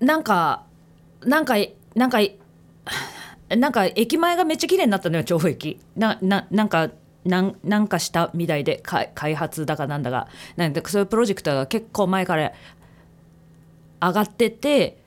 なんかなんかなんかなんか駅前がめっちゃ綺麗になったのよ、調布駅。なんかしたみたいで、開発だかなんだか、なんかそういうプロジェクトが結構前から上がってて、